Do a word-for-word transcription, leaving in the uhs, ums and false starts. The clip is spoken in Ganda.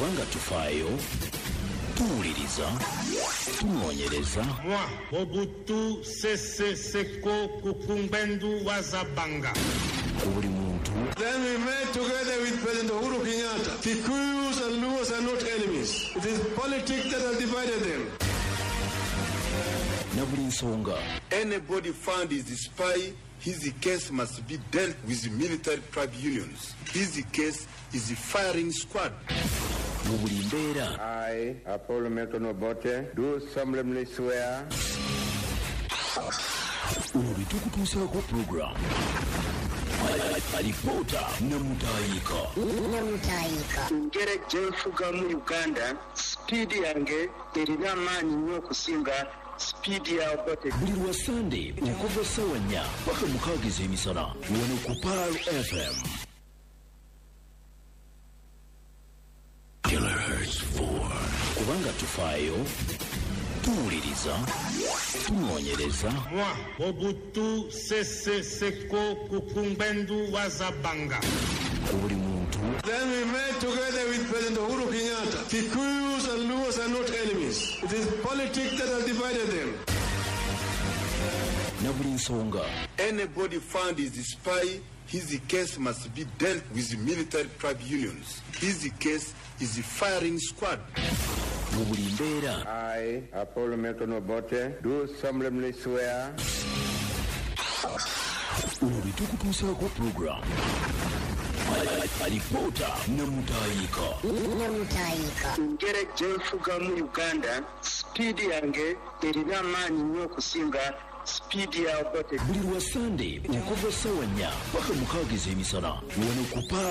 kubanga tufaayo tuwuliriza tunoonyereza. Moi Mobutu Sese Seko Kukumbendu Wazabanga. Ku buli muntu. Then we met together with President Uhuru Kenyatta. Kikuyus and Luos are not enemies. It is politics that has divided them. Na buli nsonga. Anybody found is a spy, his case must be dealt with military tribunals. His case is a firing squad. Mu buli mbeera. I, Apollo Milton Obote, do solemnly swear. Ono bitukutuusaako program. Alipota Namutayika. Namutayika. Ngere jenfuga mu Uganda, speed yange erina amaanyi nnyo okusinga speed ya Obote. Buli lwa Sunday okuva ssaawa nnya paka mukaaga ez'emisana wano ku Pearl F M. Kilohertz four. Kubanga tufaayo tuwuliriza tunoonyereza. Moi Mobutu Sese Seko Kukumbendu Wazabanga. Ku buli muntu. Then we met together with President Uhuru Kenyatta. Kikuyus and Luos are not enemies. It is politics that has divided them. Na buli nsonga. Anybody found is a spy, his case must be dealt with military tribunals. His case is a firing squad. Mu buli mbeera. I, Apollo Milton Obote, do solemnly swear. Ono bitukutuusaako program. Alipota Namutayika. Namutayika. Ngere jenfuga mu Uganda, speed yange erina amaanyi nnyo okusinga speed ya Obote. Buli lwa Sunday okuva ssaawa nnya paka mukaaga ez'emisana wano ku Pearl